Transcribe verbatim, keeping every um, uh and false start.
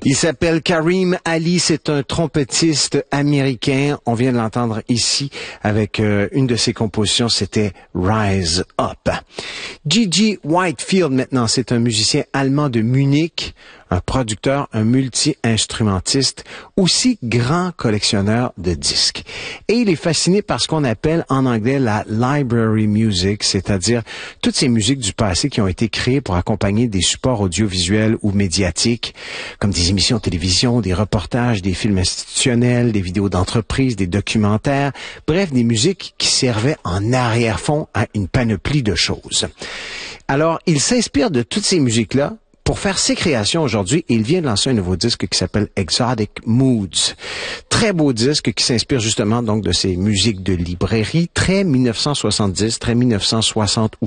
Il s'appelle Kareem Ali, c'est un trompettiste américain. On vient de l'entendre ici avec euh, une de ses compositions, c'était Rise Up. Gigi Whitefield maintenant, c'est un musicien allemand de Munich, un producteur, un multi-instrumentiste, aussi grand collectionneur de disques. Et il est fasciné par ce qu'on appelle en anglais la library music, c'est-à-dire toutes ces musiques du passé qui ont été créées pour accompagner des supports audiovisuels ou médiatiques, comme des émissions de télévision, des reportages, des films institutionnels, des vidéos d'entreprise, des documentaires, bref, des musiques qui servaient en arrière-fond à une panoplie de choses. Alors, il s'inspire de toutes ces musiques-là pour faire ses créations aujourd'hui, il vient de lancer un nouveau disque qui s'appelle Exotic Moods. Très beau disque qui s'inspire justement donc de ces musiques de librairie, très mille neuf cent soixante-dix, très mille neuf cent soixante